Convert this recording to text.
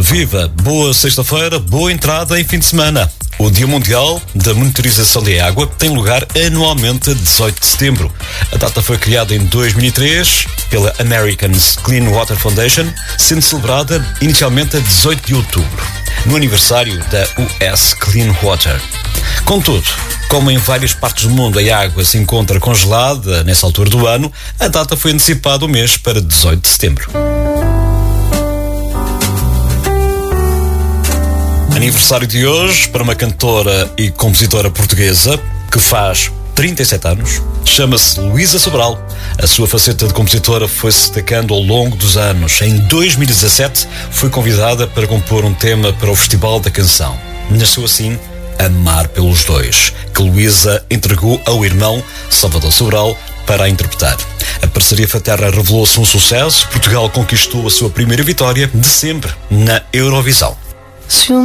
Viva! Boa sexta-feira, boa entrada em fim de semana. O Dia Mundial da Monitorização da Água tem lugar anualmente a 18 de setembro. A data foi criada em 2003 pela American Clean Water Foundation, sendo celebrada inicialmente a 18 de outubro, no aniversário da US Clean Water. Contudo, como em várias partes do mundo a água se encontra congelada nessa altura do ano, a data foi antecipada um mês para 18 de setembro. Aniversário de hoje para uma cantora e compositora portuguesa que faz 37 anos, chama-se Luísa Sobral. A sua faceta de compositora foi-se destacando ao longo dos anos. Em 2017 foi convidada para compor um tema para o Festival da Canção. Nasceu assim Amar pelos Dois, que Luísa entregou ao irmão Salvador Sobral para a interpretar. A parceria fraterna revelou-se um sucesso. Portugal conquistou a sua primeira vitória de sempre na Eurovisão.